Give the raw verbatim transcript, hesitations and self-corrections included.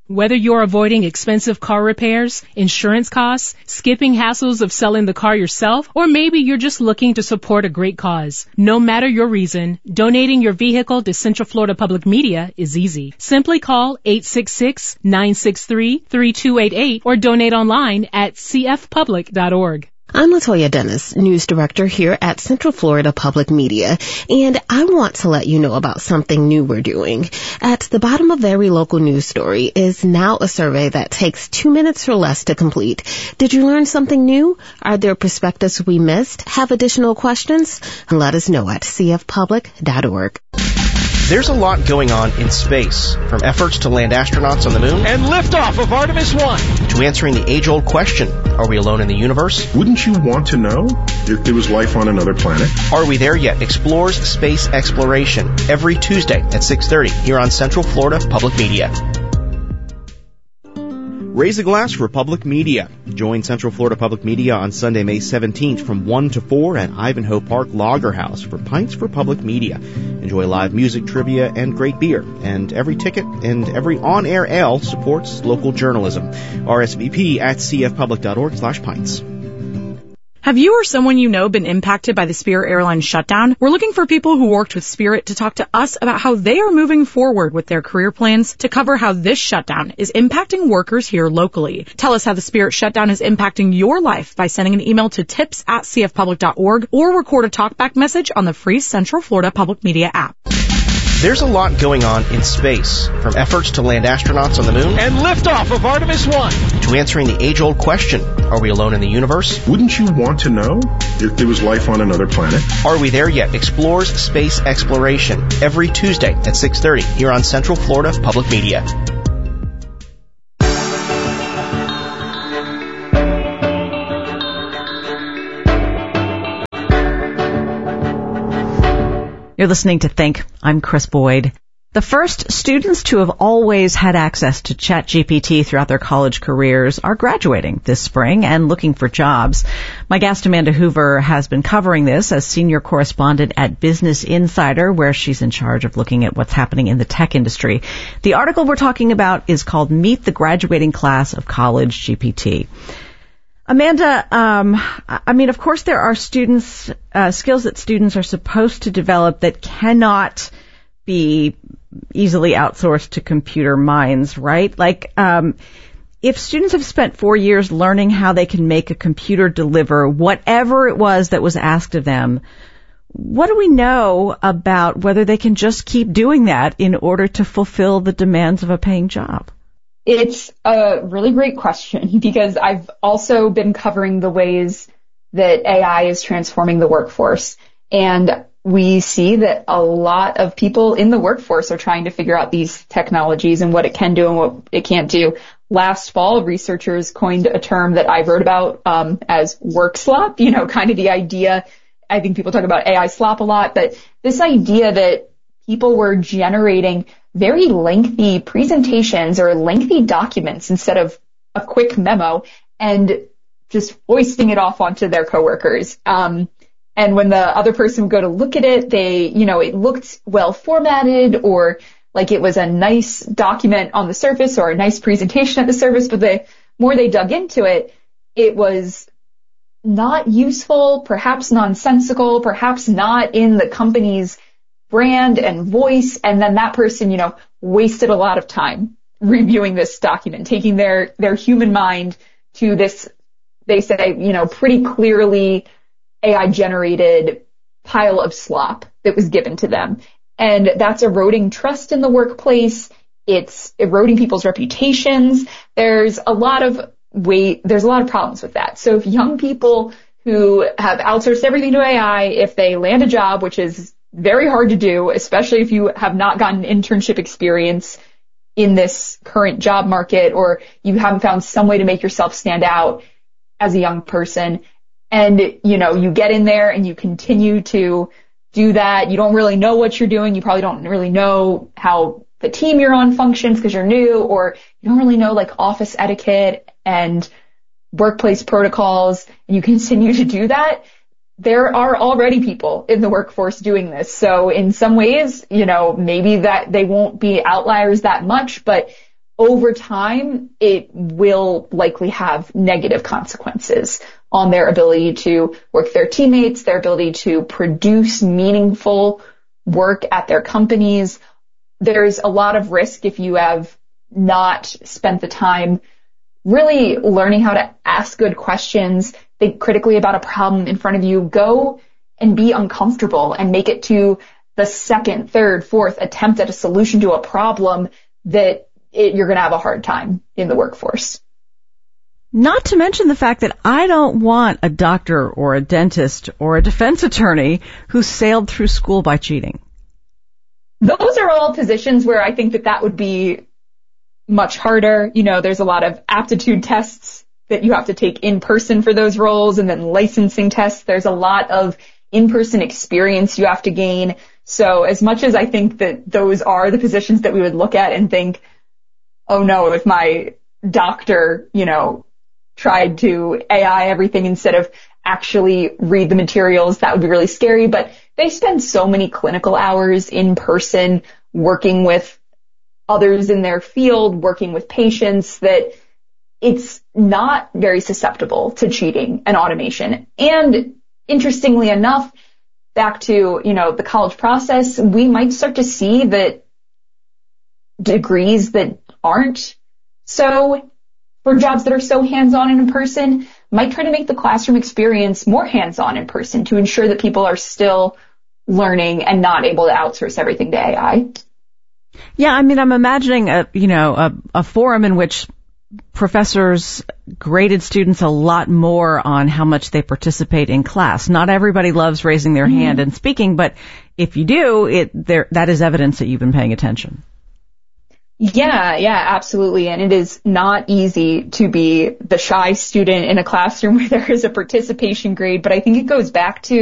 Whether you're avoiding expensive car repairs, insurance costs, skipping hassles of selling the car yourself, or maybe you're just looking to support a great cause. No matter your reason, donating your vehicle to Central Florida Public Media is easy. Simply call eight six six, nine six three, three two eight eight or donate online at c f public dot org. I'm Latoya Dennis, News Director here at Central Florida Public Media, and I want to let you know about something new we're doing. At the bottom of every local news story is now a survey that takes two minutes or less to complete. Did you learn something new? Are there perspectives we missed? Have additional questions? Let us know at c f public dot org. There's a lot going on in space, from efforts to land astronauts on the moon and liftoff of Artemis one to answering the age-old question, are we alone in the universe? Wouldn't you want to know if there was life on another planet? Are we there yet? Explores space exploration every Tuesday at six thirty here on Central Florida Public Media. Raise a glass for Public Media. Join Central Florida Public Media on Sunday, May seventeenth from one to four at Ivanhoe Park Lager House for Pints for Public Media. Enjoy live music, trivia, and great beer. And every ticket and every on-air ale supports local journalism. R S V P at c f public dot org slash pints. Have you or someone you know been impacted by the Spirit Airlines shutdown? We're looking for people who worked with Spirit to talk to us about how they are moving forward with their career plans to cover how this shutdown is impacting workers here locally. Tell us how the Spirit shutdown is impacting your life by sending an email to tips at c f public dot org or record a talkback message on the free Central Florida Public Media app. There's a lot going on in space, from efforts to land astronauts on the moon and liftoff of Artemis one to answering the age-old question, are we alone in the universe? Wouldn't you want to know if there was life on another planet? Are we there yet? Explores space exploration every Tuesday at six thirty here on Central Florida Public Media. You're listening to Think. I'm Chris Boyd. The first students to have always had access to ChatGPT throughout their college careers are graduating this spring and looking for jobs. My guest, Amanda Hoover, has been covering this as senior correspondent at Business Insider, where she's in charge of looking at what's happening in the tech industry. The article we're talking about is called Meet the Graduating Class of College G P T. Amanda, um, I mean, of course there are students, uh, skills that students are supposed to develop that cannot be easily outsourced to computer minds, right? Like, um, if students have spent four years learning how they can make a computer deliver whatever it was that was asked of them, what do we know about whether they can just keep doing that in order to fulfill the demands of a paying job? It's a really great question because I've also been covering the ways that A I is transforming the workforce. And we see that a lot of people in the workforce are trying to figure out these technologies and what it can do and what it can't do. Last fall, researchers coined a term that I wrote about um, as work slop, you know, kind of the idea. I think people talk about A I slop a lot, but this idea that people were generating very lengthy presentations or lengthy documents instead of a quick memo and just foisting it off onto their coworkers. Um, and when the other person would go to look at it, they, you know, it looked well formatted or like it was a nice document on the surface or a nice presentation at the surface, but the more they dug into it, it was not useful, perhaps nonsensical, perhaps not in the company's brand and voice, and then that person, you know, wasted a lot of time reviewing this document, taking their, their human mind to this, they say, you know, pretty clearly A I-generated pile of slop that was given to them. And that's eroding trust in the workplace. It's eroding people's reputations. There's a lot of way, there's a lot of problems with that. So if young people who have outsourced everything to A I, if they land a job, which is very hard to do, especially if you have not gotten internship experience in this current job market, or you haven't found some way to make yourself stand out as a young person. And, you know, you get in there and you continue to do that. You don't really know what you're doing. You probably don't really know how the team you're on functions because you're new, or you don't really know like office etiquette and workplace protocols, and you continue to do that. There are already people in the workforce doing this. So in some ways, you know, maybe that they won't be outliers that much, but over time, it will likely have negative consequences on their ability to work with their teammates, their ability to produce meaningful work at their companies. There's a lot of risk if you have not spent the time really learning how to ask good questions, think critically about a problem in front of you, go and be uncomfortable and make it to the second, third, fourth attempt at a solution to a problem that it, you're going to have a hard time in the workforce. Not to mention the fact that I don't want a doctor or a dentist or a defense attorney who sailed through school by cheating. Those are all positions where I think that that would be much harder. You know, there's a lot of aptitude tests that you have to take in person for those roles, and then licensing tests. There's a lot of in-person experience you have to gain. So as much as I think that those are the positions that we would look at and think, oh no, if my doctor, you know, tried to A I everything instead of actually read the materials, that would be really scary. But they spend so many clinical hours in person working with others in their field, working with patients, that it's not very susceptible to cheating and automation. And interestingly enough, back to, you know, the college process, we might start to see that degrees that aren't so, for jobs that are so hands-on and in person, might try to make the classroom experience more hands-on in person to ensure that people are still learning and not able to outsource everything to A I. Yeah, I mean, I'm imagining a, you know, a, a forum in which professors graded students a lot more on how much they participate in class. Not everybody loves raising their mm-hmm. hand and speaking, but if you do, it there that is evidence that you've been paying attention. Yeah, yeah, absolutely. And it is not easy to be the shy student in a classroom where there is a participation grade, but I think it goes back to